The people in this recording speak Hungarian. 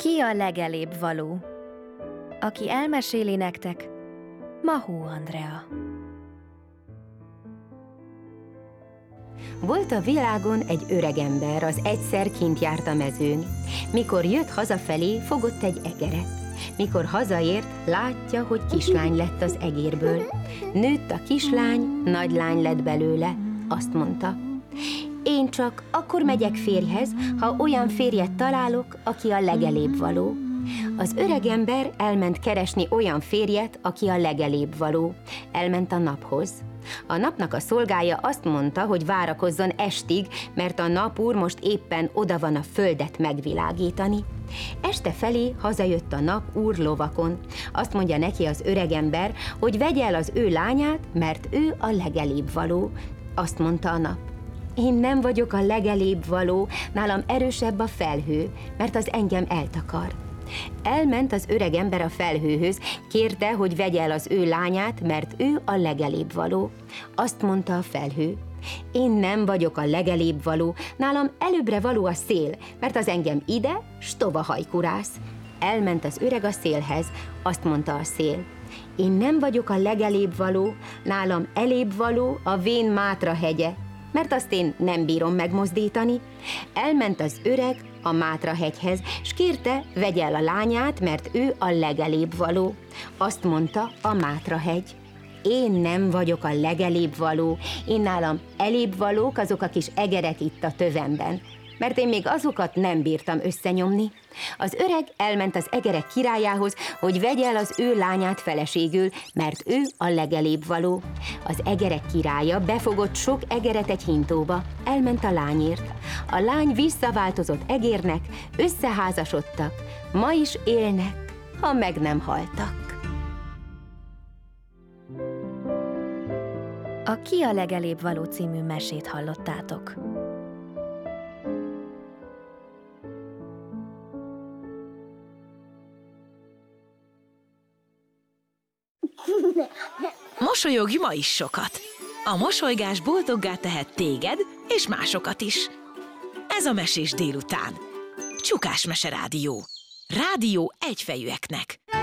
Ki a legelébb való? Aki elmeséli nektek, Mahó Andrea. Volt a világon egy öregember, az egyszer kint járt a mezőn. Mikor jött hazafelé, fogott egy egeret. Mikor hazaért, látja, hogy kislány lett az egérből. Nőtt a kislány, nagy lány lett belőle. Azt mondta: én csak akkor megyek férjhez, ha olyan férjet találok, aki a legelébb való. Az öregember elment keresni olyan férjet, aki a legelébb való. Elment a naphoz. A napnak a szolgája azt mondta, hogy várakozzon estig, mert a napúr most éppen oda van a földet megvilágítani. Este felé hazajött a napúr lovakon. Azt mondja neki az öregember, hogy vegye el az ő lányát, mert ő a legelébb való. Azt mondta a nap: én nem vagyok a legelébb való, nálam erősebb a felhő, mert az engem eltakar. Elment az öregember a felhőhöz, kérte, hogy vegye el az ő lányát, mert ő a legelébb való. Azt mondta a felhő: én nem vagyok a legelébb való, nálam előbbre való a szél, mert az engem ide, s tova hajkurász. Elment az öreg a szélhez, azt mondta a szél: én nem vagyok a legelébb való, nálam elébb való a vén Mátra hegye, mert azt én nem bírom megmozdítani. Elment az öreg a Mátra hegyhez, s kérte, vegye el a lányát, mert ő a legelébb való. Azt mondta a Mátra hegy: én nem vagyok a legelébb való, én nálam elébb valók azok a kis egerek itt a tövemben, mert én még azokat nem bírtam összenyomni. Az öreg elment az egerek királyához, hogy vegye el az ő lányát feleségül, mert ő a legelébb való. Az egerek királya befogott sok egeret egy hintóba, elment a lányért. A lány visszaváltozott egérnek, összeházasodtak, ma is élnek, ha meg nem haltak. A Ki a legelébb való című mesét hallottátok. Mosolyogj ma is sokat! A mosolygás boldoggá tehet téged és másokat is. Ez a Mesés délután. Csukás Mese Rádió. Rádió egyfejűeknek.